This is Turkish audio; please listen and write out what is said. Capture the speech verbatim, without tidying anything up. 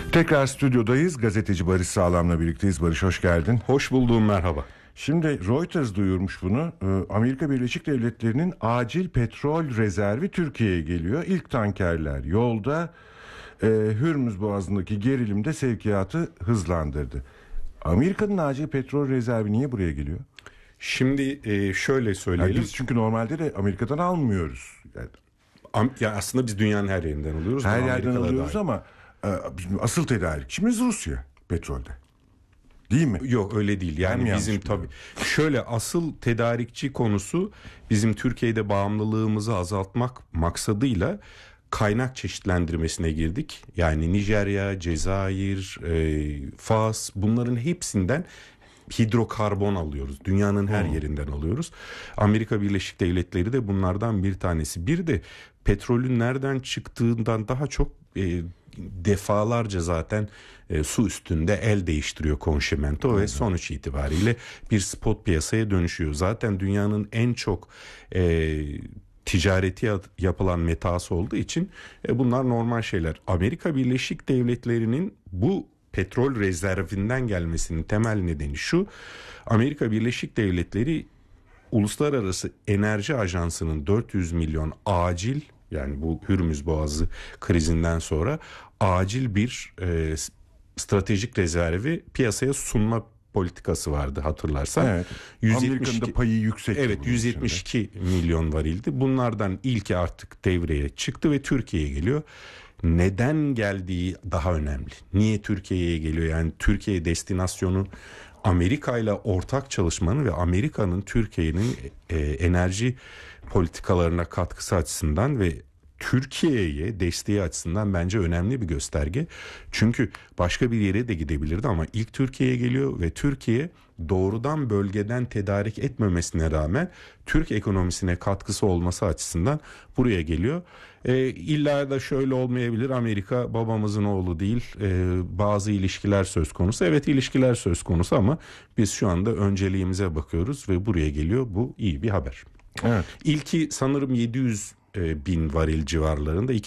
Tekrar stüdyodayız. Gazeteci Barış Sağlam'la birlikteyiz. Barış, hoş geldin. Hoş buldum, merhaba. Şimdi Reuters duyurmuş bunu. Amerika Birleşik Devletleri'nin acil petrol rezervi Türkiye'ye geliyor. İlk tankerler yolda. Hürmüz Boğazı'ndaki gerilim de sevkiyatı hızlandırdı. Amerika'nın acil petrol rezervi niye buraya geliyor? Şimdi şöyle söyleyelim. Yani biz çünkü normalde de Amerika'dan almıyoruz. Yani, ya aslında biz dünyanın her yerinden alıyoruz. Her yerden alıyoruz ama asıl tedarikçimiz Rusya petrolde. Değil mi? Yok, öyle değil. Yani bizim tabii şöyle asıl tedarikçi konusu bizim Türkiye'de bağımlılığımızı azaltmak maksadıyla kaynak çeşitlendirmesine girdik. Yani Nijerya, Cezayir, e, Fas, bunların hepsinden hidrokarbon alıyoruz. Dünyanın her hmm. yerinden alıyoruz. Amerika Birleşik Devletleri de bunlardan bir tanesi. Bir de petrolün nereden çıktığından daha çok e, defalarca zaten e, su üstünde el değiştiriyor konşimento ve sonuç itibariyle bir spot piyasaya dönüşüyor. Zaten dünyanın en çok e, ticareti yapılan metası olduğu için e, bunlar normal şeyler. Amerika Birleşik Devletleri'nin bu petrol rezervinden gelmesinin temel nedeni şu: Amerika Birleşik Devletleri Uluslararası Enerji Ajansı'nın dört yüz milyon acil, yani bu Hürmüz Boğazı krizinden sonra acil bir e, stratejik rezervi piyasaya sunma politikası vardı, hatırlarsan. Evet. yüz yetmiş iki, Amerika'nın da payı yüksek. Evet, yüz yetmiş iki içinde. milyon varildi. Bunlardan ilki artık devreye çıktı ve Türkiye'ye geliyor. Neden geldiği daha önemli. Niye Türkiye'ye geliyor? Yani Türkiye destinasyonu Amerika ile ortak çalışmanın ve Amerika'nın Türkiye'nin e, enerji politikalarına katkısı açısından ve Türkiye'ye desteği açısından bence önemli bir gösterge. Çünkü başka bir yere de gidebilirdi ama ilk Türkiye'ye geliyor ve Türkiye doğrudan bölgeden tedarik etmemesine rağmen Türk ekonomisine katkısı olması açısından buraya geliyor. E, illa da şöyle olmayabilir, Amerika babamızın oğlu değil, e, bazı ilişkiler söz konusu. Evet, ilişkiler söz konusu ama biz şu anda önceliğimize bakıyoruz ve buraya geliyor. Bu iyi bir haber. Evet. İlki sanırım yedi yüz bin varil civarlarında,